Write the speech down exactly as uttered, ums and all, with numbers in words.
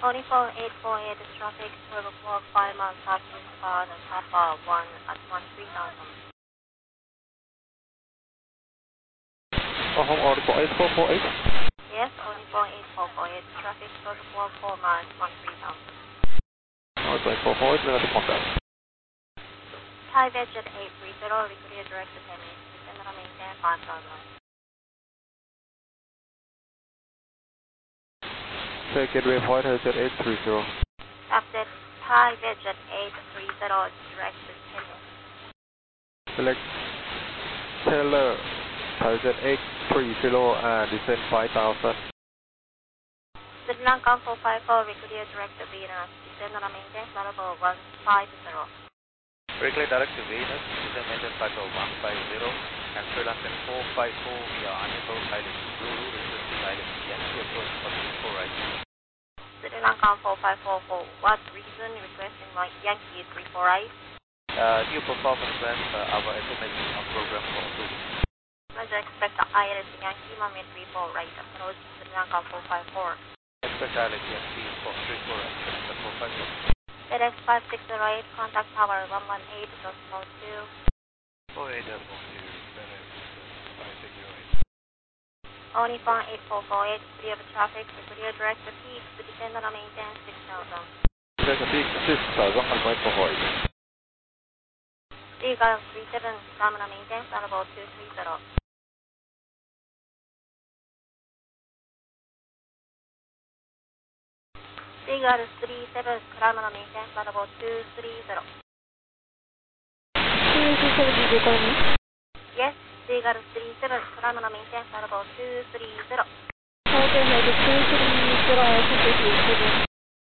Only four eight four eight traffic, twelve o'clock, five miles southeastbound, Papa one at one three thousand. Oh, home order for eight four four eight? Yes, only four eight four four eight traffic, twelve o'clock, four miles, one three thousand. Oh, eight four four eight, we'll have to contact. Thai Vedjet eight three zero, repeat direct to ten minutes, descend and maintain five thousand. Take Gateway Flight Jet eight three zero. Update Thai Vedjet eight three zero, direct to ten minutes. Select Taylor Thai Jet eight three zero and descend five thousand. Sri Lanka four five four, repeat direct to Venus, descend and maintain level one five zero. Reclaim direct to Venus, descend maintain flight level one five zero. And Sri Lankan four five four, we are unable pilot Zulu, requesting pilot Yankee approach for three four right. Sri Lanka four five four for what reason requesting my Yankee three four right? Uh, new performance plan, uh, our estimation of program for two. Let's expect the I L S Yankee Mami three four right, approach Sri Lanka four five four. Expect I L S Yankee for three four right, expect four five four. FedEx five six zero eight, contact tower one one eight dot four two. four eight dot four two, FedEx five six zero eight. Only four eight four four eight, clear the traffic, clear direct to peak, to descend and maintain six thousand. Direct to peak six thousand, one point four four eight. Seagull three seven, climb and maintain, level two three zero. Seagull three seven, climb and maintain, level two three zero. two three seven, did you call me? Yes, Seagull three seven, climb and maintain, level two three zero. Okay, maybe two three zero, I think it is.